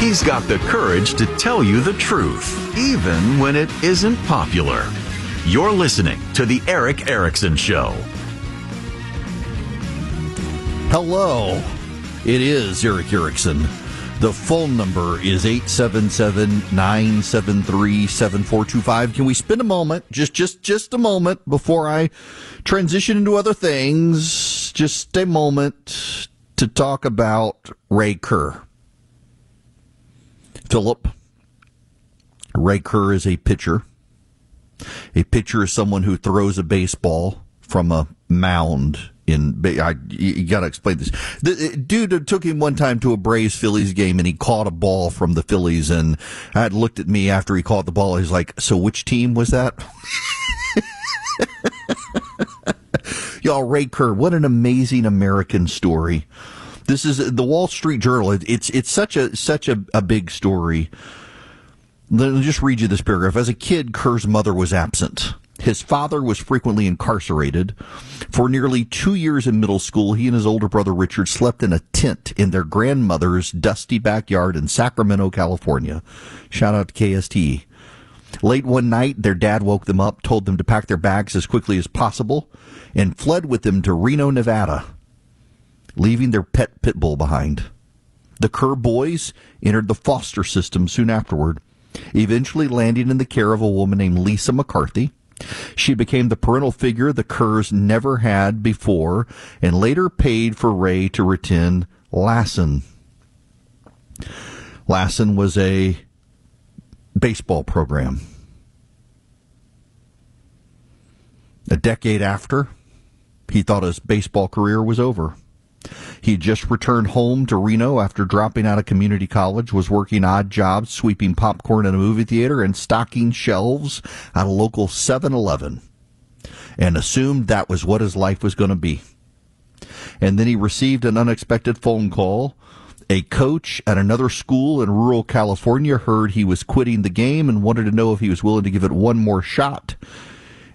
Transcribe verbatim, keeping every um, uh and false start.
He's got the courage to tell you the truth, even when it isn't popular. You're listening to The Erick Erickson Show. Hello, it is Erick Erickson. The phone number is eight seven seven, nine seven three, seven four two five. Can we spend a moment, just just just a moment, before I transition into other things, just a moment to talk about Ray Kerr. Philip, Ray Kerr is a pitcher. A pitcher is someone who throws a baseball from a mound. In I, you got to explain this. The dude took him one time to a Braves Phillies game, and he caught a ball from the Phillies. And I had looked at me after he caught the ball. He's like, "So which team was that?" Y'all, Ray Kerr, what an amazing American story. This is the Wall Street Journal. It's it's such a such a, a big story. Let me just read you this paragraph. As a kid, Kerr's mother was absent. His father was frequently incarcerated. For nearly two years in middle school, he and his older brother Richard slept in a tent in their grandmother's dusty backyard in Sacramento, California. Shout out to K S T E. Late one night, their dad woke them up, told them to pack their bags as quickly as possible, and fled with them to Reno, Nevada, leaving their pet pit bull behind. The Kerr boys entered the foster system soon afterward, eventually landing in the care of a woman named Lisa McCarthy. She became the parental figure the Kerrs never had before, and later paid for Ray to attend Lassen. Lassen was a baseball program. A decade after, he thought his baseball career was over. He had just returned home to Reno after dropping out of community college, was working odd jobs, sweeping popcorn in a movie theater and stocking shelves at a local seven eleven, and assumed that was what his life was going to be. And then he received an unexpected phone call. A coach at another school in rural California heard he was quitting the game and wanted to know if he was willing to give it one more shot